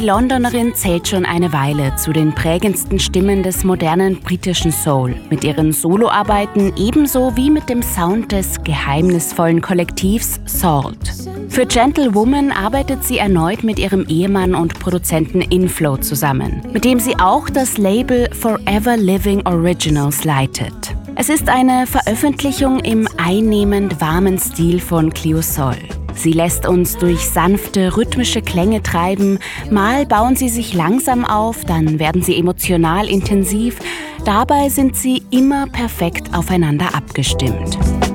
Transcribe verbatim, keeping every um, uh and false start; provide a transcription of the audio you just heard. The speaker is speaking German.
Die Londonerin zählt schon eine Weile zu den prägendsten Stimmen des modernen britischen Soul, mit ihren Soloarbeiten ebenso wie mit dem Sound des geheimnisvollen Kollektivs Salt. Für Gentlewoman arbeitet sie erneut mit ihrem Ehemann und Produzenten Inflow zusammen, mit dem sie auch das Label Forever Living Originals leitet. Es ist eine Veröffentlichung im einnehmend warmen Stil von Cleosol. Sie lässt uns durch sanfte, rhythmische Klänge treiben. Mal bauen sie sich langsam auf, dann werden sie emotional intensiv. Dabei sind sie immer perfekt aufeinander abgestimmt.